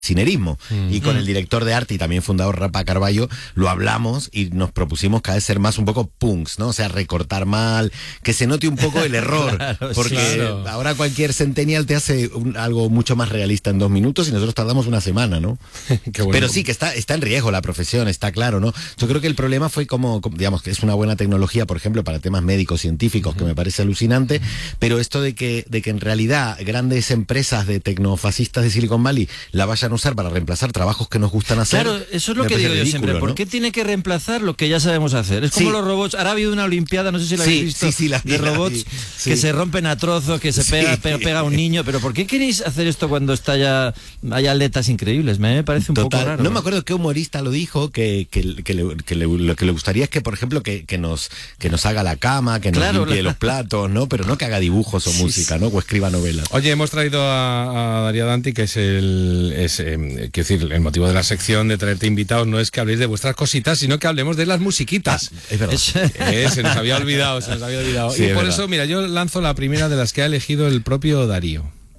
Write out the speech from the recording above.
cinerismo. Y con el director de arte y también fundador Rafa Carballo lo hablamos y nos propusimos cada vez ser más un poco punks, ¿no? O sea, recortar mal, que se note un poco el error, Claro, porque ahora cualquier centennial te hace algo mucho más realista en 2 minutos y nosotros tardamos una semana, ¿no? Qué bueno. Pero sí, que está en riesgo la profesión, está claro, ¿no? Yo creo que el problema fue como, digamos, que es una buena tecnología, por ejemplo, para temas médicos, científicos, que me parece alucinante, pero esto de que en realidad grandes empresas de tecnofascistas de Silicon Valley la vayan a usar para reemplazar trabajos que nos gustan hacer. Claro, eso es lo que digo yo siempre. ¿Por qué tiene que reemplazar lo que ya sabemos hacer? Es como los robots. Ahora ha habido una olimpiada, no sé si la habéis visto, de robots que se rompen a trozos, que se pega a un niño. Pero ¿por qué queréis hacer esto cuando hay atletas increíbles? Me parece un poco raro. No me acuerdo qué humorista lo dijo, que lo que le gustaría es que, por ejemplo, que nos haga la cama, que nos limpie los platos, ¿no? Pero no que haga dibujos o música, ¿no? O escriba novelas. Oye, hemos traído a Darío Danti, que quiero decir, el motivo de la sección de traerte invitados no es que habléis de vuestras cositas, sino que hablemos de las musiquitas. Es verdad. Se nos había olvidado. Sí, y por eso, mira, yo lanzo la primera de las que ha elegido el propio Darío.